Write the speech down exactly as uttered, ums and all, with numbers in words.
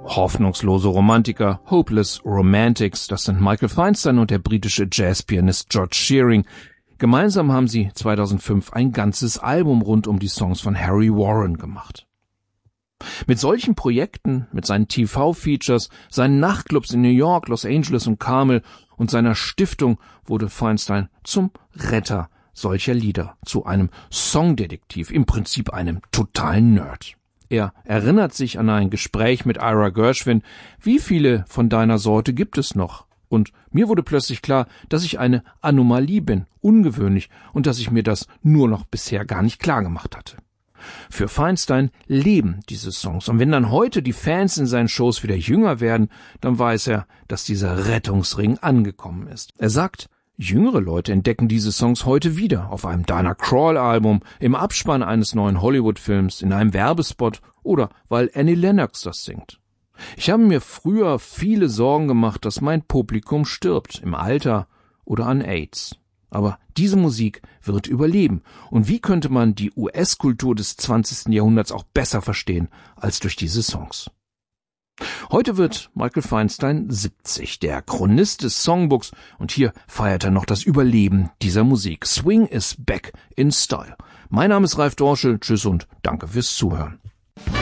Hoffnungslose Romantiker, Hopeless Romantics, das sind Michael Feinstein und der britische Jazzpianist George Shearing. Gemeinsam haben sie zweitausendfünf ein ganzes Album rund um die Songs von Harry Warren gemacht. Mit solchen Projekten, mit seinen T V-Features, seinen Nachtclubs in New York, Los Angeles und Carmel und seiner Stiftung wurde Feinstein zum Retter solcher Lieder, zu einem Songdetektiv, im Prinzip einem totalen Nerd. Er erinnert sich an ein Gespräch mit Ira Gershwin. Wie viele von deiner Sorte gibt es noch? Und mir wurde plötzlich klar, dass ich eine Anomalie bin, ungewöhnlich, und dass ich mir das nur noch bisher gar nicht klar gemacht hatte. Für Feinstein leben diese Songs. Und wenn dann heute die Fans in seinen Shows wieder jünger werden, dann weiß er, dass dieser Rettungsring angekommen ist. Er sagt, jüngere Leute entdecken diese Songs heute wieder auf einem Diana Krall-Album, im Abspann eines neuen Hollywood-Films, in einem Werbespot oder weil Annie Lennox das singt. Ich habe mir früher viele Sorgen gemacht, dass mein Publikum stirbt, im Alter oder an AIDS. Aber diese Musik wird überleben. Und wie könnte man die U S-Kultur des zwanzigsten Jahrhunderts auch besser verstehen als durch diese Songs? Heute wird Michael Feinstein siebzig, der Chronist des Songbooks, und hier feiert er noch das Überleben dieser Musik. Swing is back in style. Mein Name ist Ralf Dorschel, tschüss und danke fürs Zuhören.